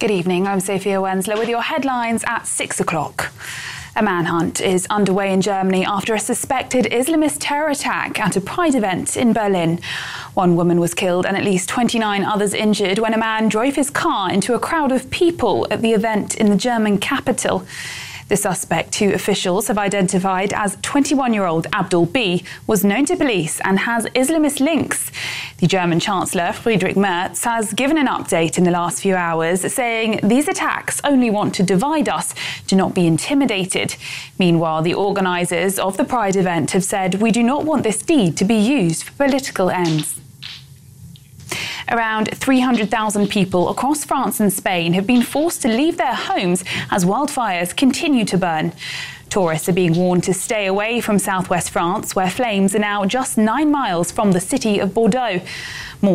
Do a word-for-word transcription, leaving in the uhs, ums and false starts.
Good evening, I'm Sophia Wensler with your headlines at six o'clock. A manhunt is underway in Germany after a suspected Islamist terror attack at a Pride event in Berlin. One woman was killed and at least twenty-nine others injured when a man drove his car into a crowd of people at the event in the German capital. The suspect, who officials have identified as twenty-one-year-old Abdul B, was known to police and has Islamist links. The German Chancellor, Friedrich Merz, has given an update in the last few hours, saying these attacks only want to divide us, do not be intimidated. Meanwhile, the organisers of the Pride event have said, we do not want this deed to be used for political ends. Around three hundred thousand people across France and Spain have been forced to leave their homes as wildfires continue to burn. Tourists are being warned to stay away from southwest France, where flames are now just nine miles from the city of Bordeaux. More